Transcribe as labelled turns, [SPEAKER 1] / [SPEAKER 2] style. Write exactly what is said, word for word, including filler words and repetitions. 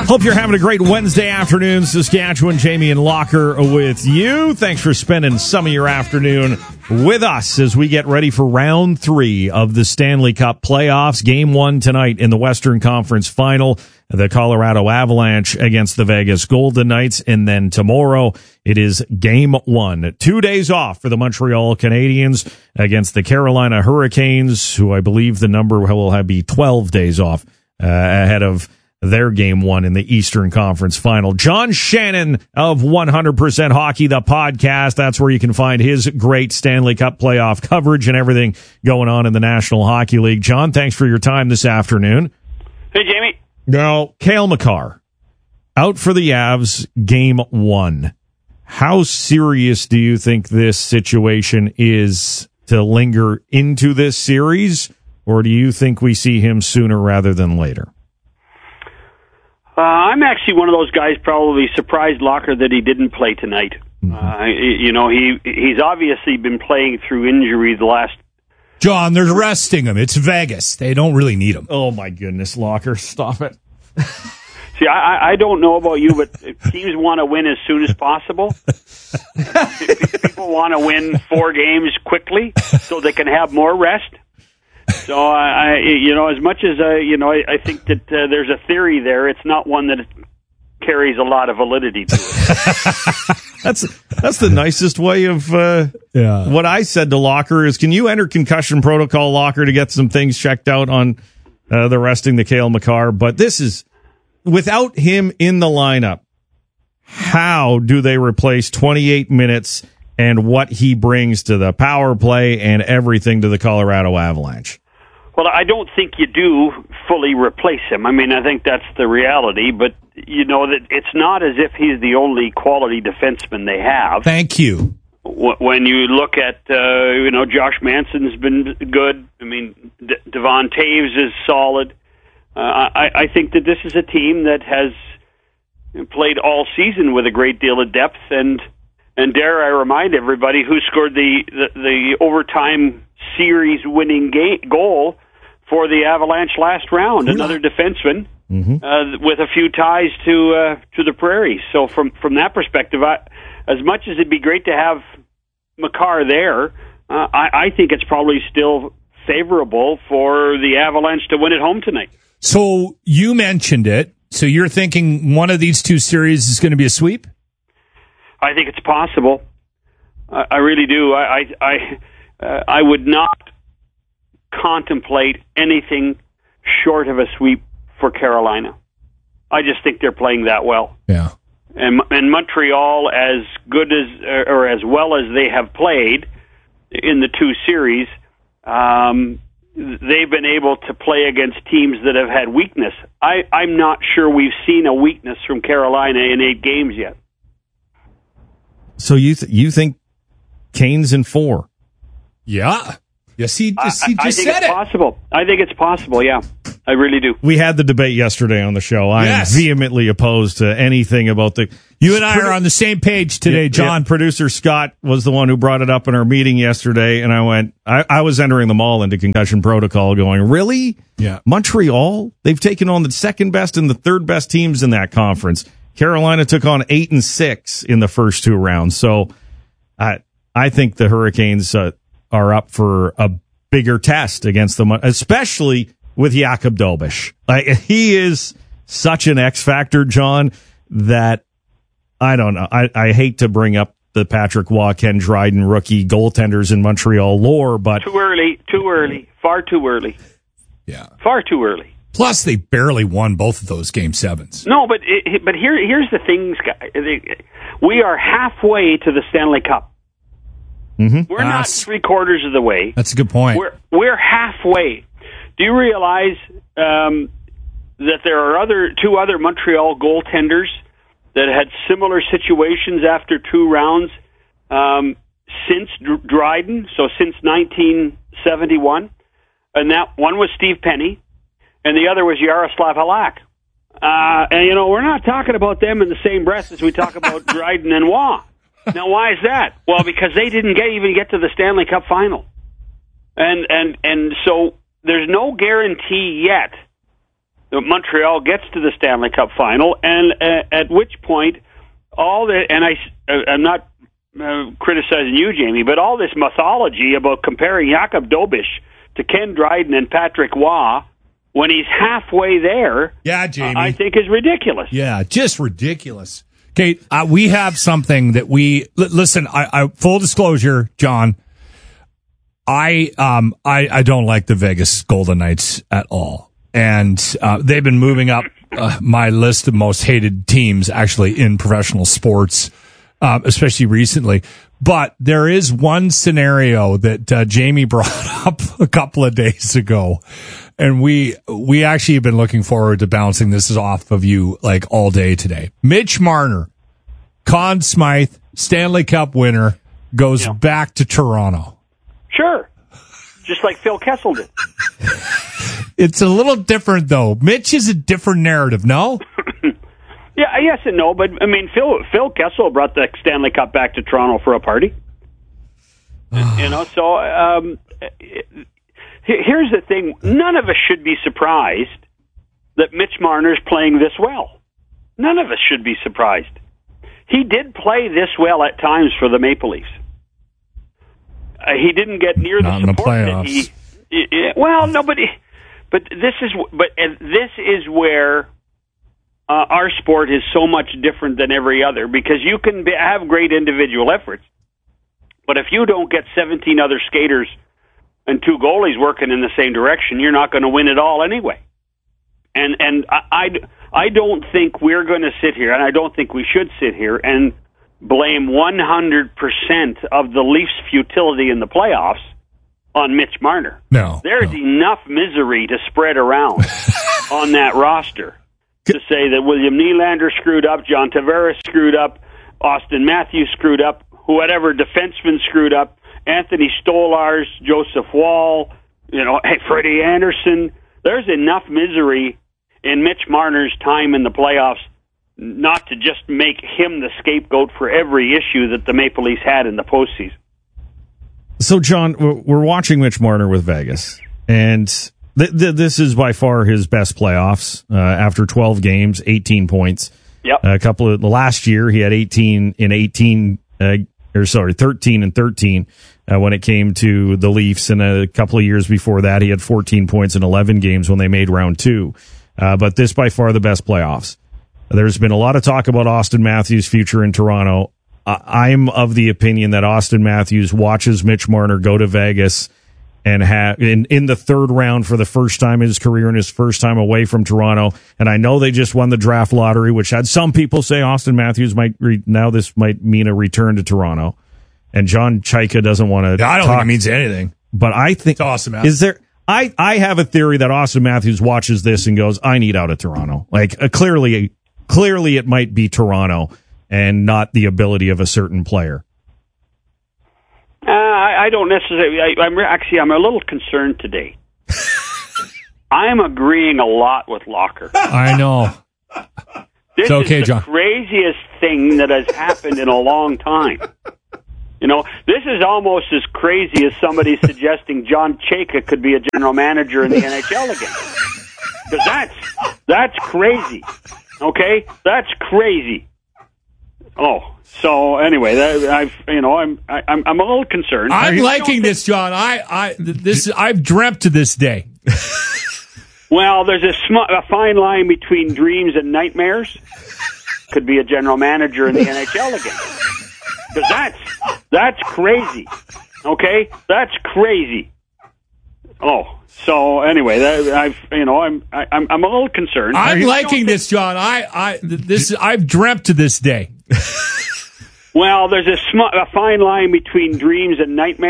[SPEAKER 1] Hope you're having a great Wednesday afternoon, Saskatchewan. Jamie and Locker with you. Thanks for spending some of your afternoon with us as we get ready for round three of the Stanley Cup playoffs. Game one tonight in the Western Conference Final, the Colorado Avalanche against the Vegas Golden Knights. And then tomorrow it is game one. Two days off for the Montreal Canadiens against the Carolina Hurricanes, who I believe the number will have be twelve days off uh, ahead of their game one in the Eastern Conference Final. John Shannon of one hundred percent Hockey, the podcast. That's where you can find his great Stanley Cup playoff coverage and everything going on in the National Hockey League. John, thanks for your time this afternoon.
[SPEAKER 2] Hey, Jamie.
[SPEAKER 1] Now, Cale Makar, out for the Avs, game one. How serious do you think this situation is to linger into this series, or do you think we see him sooner rather than later?
[SPEAKER 2] Uh, I'm actually one of those guys probably surprised, Locker, that he didn't play tonight. Mm-hmm. Uh, you know, he he's obviously been playing through injury the last...
[SPEAKER 3] John, they're resting him. It's Vegas. They don't really need him.
[SPEAKER 1] Oh, my goodness, Locker. Stop it.
[SPEAKER 2] See, I, I don't know about you, but teams want to win as soon as possible. People want to win four games quickly so they can have more rest. So, I, you know, as much as, uh, you know, I, I think that uh, there's a theory there, it's not one that carries a lot of validity to it.
[SPEAKER 1] that's that's the nicest way of uh,
[SPEAKER 3] yeah.
[SPEAKER 1] What I said to Locker is, can you enter concussion protocol, Locker, to get some things checked out on uh, the resting the Cale Makar? But this is, without him in the lineup, how do they replace twenty-eight minutes and what he brings to the power play and everything to the Colorado Avalanche?
[SPEAKER 2] Well, I don't think you do fully replace him. I mean, I think that's the reality, but you know that it's not as if he's the only quality defenseman they have.
[SPEAKER 3] Thank you.
[SPEAKER 2] When you look at, uh, you know, Josh Manson's been good. I mean, D- Devon Taves is solid. Uh, I, I think that this is a team that has played all season with a great deal of depth, and And dare I remind everybody who scored the, the, the overtime series-winning ga- goal for the Avalanche last round, another defenseman mm-hmm. uh, with a few ties to uh, to the Prairies. So from from that perspective, I, as much as it'd be great to have Makar there, uh, I, I think it's probably still favorable for the Avalanche to win at home tonight.
[SPEAKER 3] So you mentioned it. So you're thinking one of these two series is going to be a sweep?
[SPEAKER 2] I think it's possible. I, I really do. I I I, uh, I would not contemplate anything short of a sweep for Carolina. I just think they're playing that well.
[SPEAKER 3] Yeah.
[SPEAKER 2] And and Montreal, as good as or as well as they have played in the two series, um, they've been able to play against teams that have had weakness. I, I'm not sure we've seen a weakness from Carolina in eight games yet.
[SPEAKER 1] So you th- you think Kane's in four?
[SPEAKER 3] Yeah. Yes, he just, he just
[SPEAKER 2] I, I think
[SPEAKER 3] said
[SPEAKER 2] it's
[SPEAKER 3] it.
[SPEAKER 2] possible. I think it's possible, yeah. I really do.
[SPEAKER 1] We had the debate yesterday on the show. I
[SPEAKER 3] Yes.
[SPEAKER 1] am vehemently opposed to anything about the...
[SPEAKER 3] You and I are on the same page today,
[SPEAKER 1] Yeah,
[SPEAKER 3] John.
[SPEAKER 1] yeah. Producer Scott was the one who brought it up in our meeting yesterday, and I went... I, I was entering them all into concussion protocol going, really?
[SPEAKER 3] Yeah.
[SPEAKER 1] Montreal? They've taken on the second best and the third best teams in that conference. Carolina took on eight and six in the first two rounds. So I I think the Hurricanes uh, are up for a bigger test against them, especially with Jakub Dobeš. Like, he is such an X factor, John, that I don't know. I, I hate to bring up the Patrick Waugh, Ken Dryden rookie goaltenders in Montreal lore, but
[SPEAKER 2] too early, too early, far too early.
[SPEAKER 3] Yeah,
[SPEAKER 2] far too early.
[SPEAKER 3] Plus, they barely won both of those game sevens.
[SPEAKER 2] No, but it, but here here's the things, guys. We are halfway to the Stanley Cup.
[SPEAKER 1] Mm-hmm.
[SPEAKER 2] We're
[SPEAKER 3] ah,
[SPEAKER 2] not three quarters of the way.
[SPEAKER 3] That's a good point.
[SPEAKER 2] We're we're halfway. Do you realize um, that there are other two other Montreal goaltenders that had similar situations after two rounds um, since Dryden? So since nineteen seventy-one, and that one was Steve Penny, and the other was Yaroslav Halak. Uh, and, you know, we're not talking about them in the same breath as we talk about Dryden and Waugh. Now, why is that? Well, because they didn't get, even get to the Stanley Cup final. And, and, and so there's no guarantee yet Montreal gets to the Stanley Cup final, and uh, at which point all the and I uh, I'm not uh, criticizing you, Jamie, but all this mythology about comparing Jakob Dobisch to Ken Dryden and Patrick Waugh when he's halfway there,
[SPEAKER 3] yeah, Jamie,
[SPEAKER 2] uh, I think is ridiculous.
[SPEAKER 3] Yeah, just ridiculous. Okay, uh, we have something that we l- listen. I, I full disclosure, John. I um I I don't like the Vegas Golden Knights at all, and uh, they've been moving up uh, my list of most hated teams actually in professional sports, uh, especially recently. But there is one scenario that uh, Jamie brought up a couple of days ago, and we we actually have been looking forward to bouncing this off of you like all day today. Mitch Marner, Conn Smythe, Stanley Cup winner, goes yeah. back to Toronto.
[SPEAKER 2] Sure, just like Phil Kessel did.
[SPEAKER 3] It's a little different though. Mitch is a different narrative, no?
[SPEAKER 2] Yeah, yes and no, but I mean, Phil Phil Kessel brought the Stanley Cup back to Toronto for a party. You know, so um, here's the thing: none of us should be surprised that Mitch Marner's playing this well. None of us should be surprised. He did play this well at times for the Maple Leafs. Uh, he didn't get near
[SPEAKER 3] Not
[SPEAKER 2] the
[SPEAKER 3] in
[SPEAKER 2] support
[SPEAKER 3] the
[SPEAKER 2] that
[SPEAKER 3] playoffs.
[SPEAKER 2] he. he well, nobody. But this is but and this is where. Uh, our sport is so much different than every other because you can be, have great individual efforts, but if you don't get seventeen other skaters and two goalies working in the same direction, you're not going to win it all anyway. And and I, I, I don't think we're going to sit here, and I don't think we should sit here and blame one hundred percent of the Leafs' futility in the playoffs on Mitch Marner.
[SPEAKER 3] No.
[SPEAKER 2] There's
[SPEAKER 3] no.
[SPEAKER 2] enough misery to spread around on that roster. To say that William Nylander screwed up, John Tavares screwed up, Austin Matthews screwed up, whatever defenseman screwed up, Anthony Stolarz, Joseph Wall, you know, hey, Freddie Anderson. There's enough misery in Mitch Marner's time in the playoffs not to just make him the scapegoat for every issue that the Maple Leafs had in the postseason.
[SPEAKER 1] So, John, we're watching Mitch Marner with Vegas, and th- th- this is by far his best playoffs. Uh, after twelve games, eighteen points.
[SPEAKER 2] Yep.
[SPEAKER 1] A couple of the last year, he had eighteen in eighteen, uh, or sorry, thirteen and thirteen uh, when it came to the Leafs. And a couple of years before that, he had fourteen points in eleven games when they made round two. Uh, but this by far the best playoffs. There's been a lot of talk about Austin Matthews' future in Toronto. I'm of the opinion that Austin Matthews watches Mitch Marner go to Vegas and have in, in the third round for the first time in his career and his first time away from Toronto. And I know they just won the draft lottery, which had some people say Austin Matthews might re, now this might mean a return to Toronto. And John Chaika doesn't want to.
[SPEAKER 3] I don't
[SPEAKER 1] talk,
[SPEAKER 3] think it means anything.
[SPEAKER 1] But I think
[SPEAKER 3] it's awesome. Matthews.
[SPEAKER 1] Is there? I I have a theory that Austin Matthews watches this and goes, "I need out of Toronto." Like uh, clearly, clearly, it might be Toronto and not the ability of a certain player.
[SPEAKER 2] Uh, I, I don't necessarily. I, I'm actually I'm a little concerned today. I'm agreeing a lot with Locker.
[SPEAKER 3] I know.
[SPEAKER 2] This
[SPEAKER 3] it's okay,
[SPEAKER 2] is the
[SPEAKER 3] John.
[SPEAKER 2] craziest thing that has happened in a long time. You know, this is almost as crazy as somebody suggesting John Chaika could be a general manager in the N H L again. Because that's that's crazy. Okay, that's crazy. Oh, so anyway, that, I've you know I'm I, I'm I'm a little concerned.
[SPEAKER 3] I'm liking this, John. I I this I've dreamt to this day.
[SPEAKER 2] Well, there's a, sm- a fine line between dreams and nightmares. Could be a general manager in the N H L again. Because that's that's crazy. Okay, that's crazy. Oh, so anyway, that, I've you know I'm I, I'm I'm a little concerned.
[SPEAKER 3] I'm liking this, John. I I this I've dreamt to this day.
[SPEAKER 2] Well, there's a, sm- a fine line between dreams and nightmares.